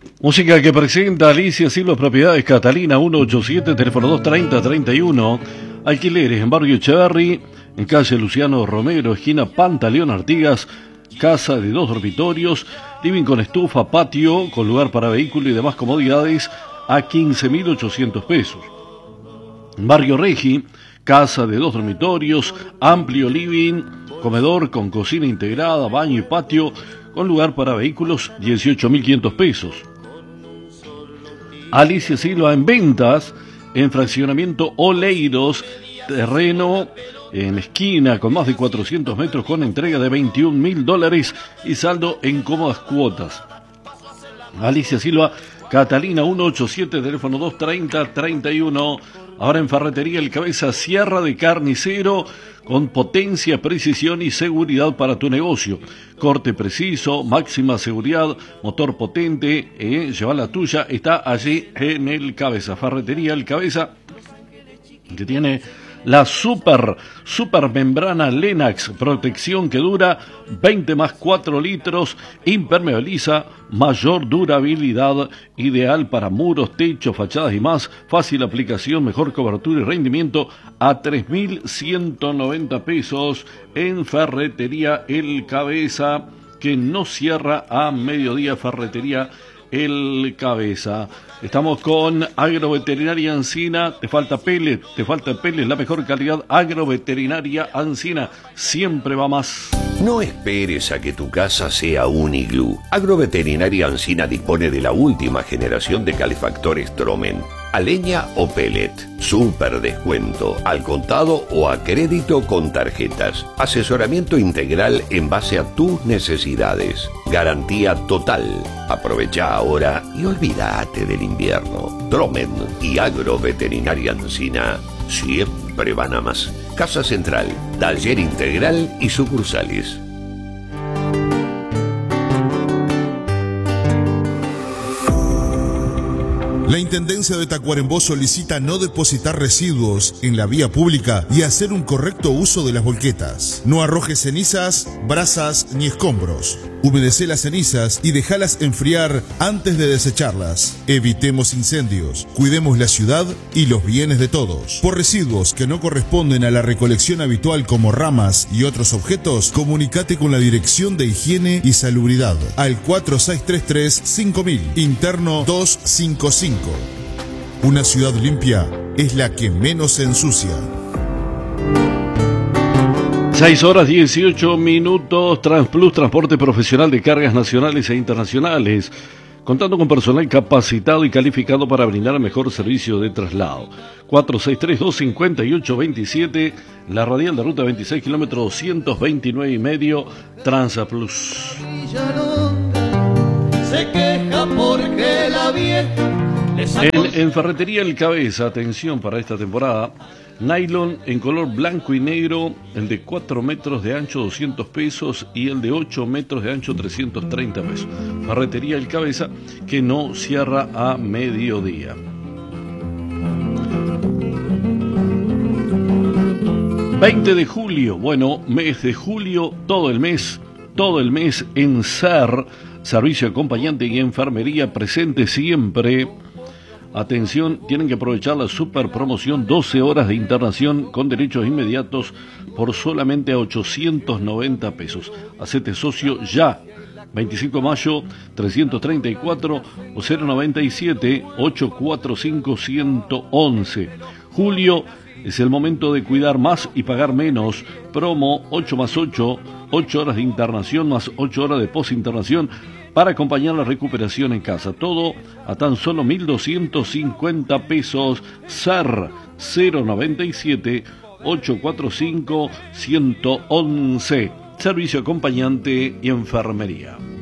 Música que presenta Alicia Silva, Propiedades Catalina, 187, teléfono 230-31. Alquileres en Barrio Echeverri, en calle Luciano Romero, esquina Pantaleón Artigas. Casa de 2 dormitorios, living con estufa, patio, con lugar para vehículo y demás comodidades a 15.800 pesos. En Barrio Regi, casa de 2 dormitorios, amplio living, comedor con cocina integrada, baño y patio, con lugar para vehículos, 18.500 pesos. Alicia Silva en ventas, en fraccionamiento Oleiros, terreno en esquina con más de 400 metros con entrega de $21.000 y saldo en cómodas cuotas. Alicia Silva, Catalina 187, teléfono 230-31. Ahora en Ferretería El Cabeza, sierra de carnicero con potencia, precisión y seguridad para tu negocio. Corte preciso, máxima seguridad, motor potente, lleva la tuya, está allí en El Cabeza. Ferretería El Cabeza, que tiene la super membrana Lenax, protección que dura 20 más 4 litros, impermeabiliza, mayor durabilidad, ideal para muros, techos, fachadas y más, fácil aplicación, mejor cobertura y rendimiento a 3.190 pesos en Ferretería El Cabeza, que no cierra a mediodía. Ferretería El Cabeza. Estamos con Agroveterinaria Ancina. Te falta pellet, la mejor calidad. Agroveterinaria Ancina, siempre va más. No esperes a que tu casa sea un iglú. Agroveterinaria Ancina dispone de la última generación de calefactores Tromen. A leña o pellet. Súper descuento. Al contado o a crédito con tarjetas. Asesoramiento integral en base a tus necesidades. Garantía total. Aprovecha ahora y olvídate del invierno. Tromen y Agroveterinaria Ancina siempre van a más. Casa Central, taller integral y sucursales. La Intendencia de Tacuarembó solicita no depositar residuos en la vía pública y hacer un correcto uso de las volquetas. No arrojes cenizas, brasas ni escombros. Humedecé las cenizas y déjalas enfriar antes de desecharlas. Evitemos incendios, cuidemos la ciudad y los bienes de todos. Por residuos que no corresponden a la recolección habitual como ramas y otros objetos, comunícate con la Dirección de Higiene y Salubridad al 4633-5000, interno 255. Una ciudad limpia es la que menos se ensucia. 6 horas 18 minutos. Transplus, transporte profesional de cargas nacionales e internacionales, contando con personal capacitado y calificado para brindar el mejor servicio de traslado. 4632-5827, la radial de ruta 26, kilómetro 229 y medio, Transplus. Se queja porque la vieja. En Ferretería El Cabeza, atención para esta temporada, nylon en color blanco y negro, el de 4 metros de ancho 200 pesos y el de 8 metros de ancho 330 pesos. Ferretería El Cabeza, que no cierra a mediodía. ...20 de julio, bueno, mes de julio, todo el mes en SER, servicio acompañante y enfermería, presente siempre. Atención, tienen que aprovechar la super promoción, 12 horas de internación con derechos inmediatos por solamente a 890 pesos. Hacete socio ya. 25 de mayo, 334 o 097-845-111. Julio es el momento de cuidar más y pagar menos. Promo 8 más 8, 8 horas de internación más 8 horas de posinternación para acompañar la recuperación en casa. Todo a tan solo 1.250 pesos. SER 097-845-111. Servicio acompañante y enfermería.